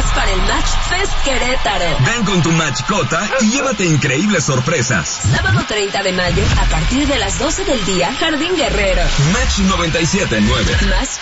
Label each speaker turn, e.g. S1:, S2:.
S1: boletas para el Match Fest Querétaro.
S2: Ven con tu mascota y llévate increíbles sorpresas.
S1: Sábado 30 de mayo, a partir de las 12 del día, Jardín Guerrero.
S2: Match 97.9.
S1: Más